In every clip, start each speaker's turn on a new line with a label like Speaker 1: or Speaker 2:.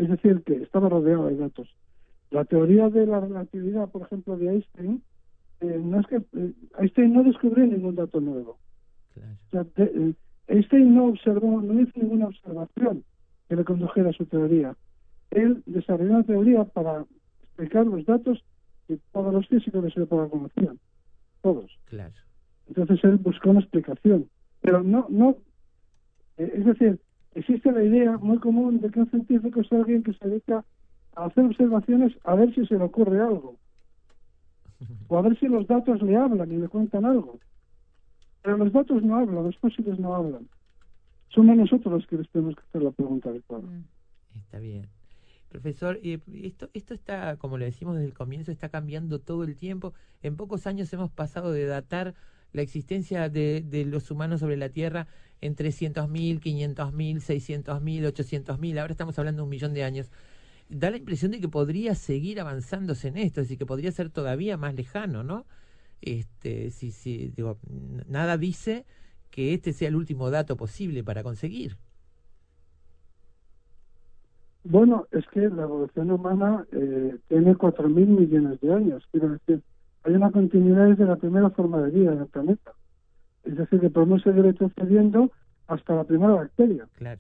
Speaker 1: es decir, que estaba rodeado de datos. La teoría de la relatividad, por ejemplo, de Einstein, no es que Einstein no descubrió ningún dato nuevo.
Speaker 2: Claro.
Speaker 1: O sea, Einstein no hizo ninguna observación que le condujera a su teoría. Él desarrolló una teoría para explicar los datos que todos los físicos de su época conocían, todos.
Speaker 2: Claro.
Speaker 1: Entonces él buscó una explicación, pero es decir, existe la idea muy común de que un científico es alguien que se dedica a hacer observaciones a ver si se le ocurre algo, o a ver si los datos le hablan y le cuentan algo. Pero los datos no hablan, los fósiles no hablan. Somos nosotros los que les tenemos que hacer la pregunta adecuada.
Speaker 2: Está bien. Profesor, esto está, como lo decimos desde el comienzo, está cambiando todo el tiempo. En pocos años hemos pasado de datar la existencia de los humanos sobre la Tierra en 300.000, 500.000, 600.000, 800.000. Ahora estamos hablando de 1 millón de años. Da la impresión de que podría seguir avanzándose en esto, es decir, que podría ser todavía más lejano, ¿no? Digo, nada dice que este sea el último dato posible para conseguir.
Speaker 1: Bueno, es que la evolución humana tiene 4.000 millones de años. Quiero decir, hay una continuidad desde la primera forma de vida en el planeta. Es decir, que podemos seguir retrocediendo hasta la primera bacteria.
Speaker 2: Claro.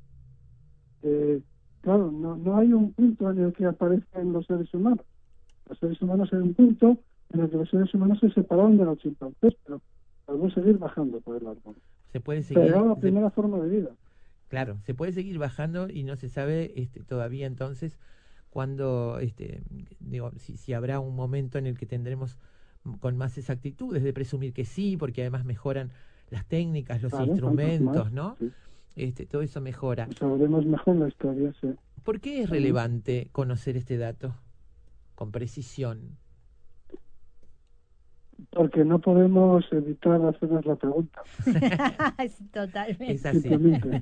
Speaker 1: Claro, no hay un punto en el que aparecen los seres humanos. Los seres humanos hay un punto en el que los seres humanos se separaron de los chimpancés, pero podemos seguir bajando por el árbol.
Speaker 2: Se puede seguir.
Speaker 1: Pero era la primera forma de vida.
Speaker 2: Claro, se puede seguir bajando y no se sabe todavía entonces cuándo, si habrá un momento en el que tendremos con más exactitud, es de presumir que sí, porque además mejoran las técnicas, los instrumentos, ¿no? Sí. Todo eso mejora.
Speaker 1: Sabremos mejor la historia, sí.
Speaker 2: ¿Por qué es relevante conocer este dato con precisión?
Speaker 1: Porque no podemos evitar hacernos la pregunta.
Speaker 3: Totalmente.
Speaker 2: Es así.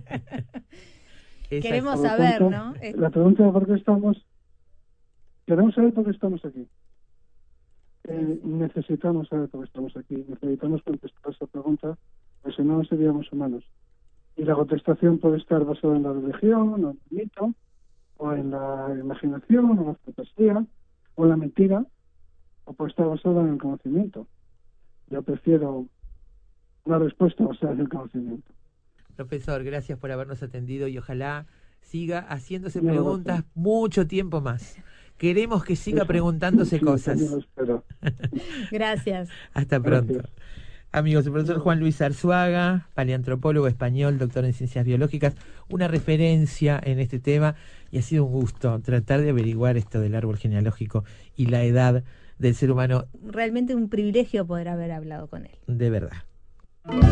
Speaker 3: Queremos saber, ¿no?
Speaker 1: La pregunta es por qué estamos... Queremos saber por qué estamos aquí. Necesitamos saber por qué estamos aquí. Necesitamos contestar esa pregunta, porque si no, no seríamos humanos. Y la contestación puede estar basada en la religión, o en el mito, o en la imaginación, o en la fantasía, o en la mentira, o puede estar basada en el conocimiento. Yo prefiero una respuesta basada en el conocimiento.
Speaker 2: Profesor, gracias por habernos atendido y ojalá siga haciéndose preguntas mucho tiempo más. Queremos que siga preguntándose cosas.
Speaker 3: Gracias.
Speaker 2: Hasta pronto. Gracias. Amigos, el profesor Juan Luis Arzuaga, paleantropólogo español, doctor en ciencias biológicas, una referencia en este tema, y ha sido un gusto tratar de averiguar esto del árbol genealógico y la edad del ser humano.
Speaker 3: Realmente un privilegio poder haber hablado con él.
Speaker 2: De verdad.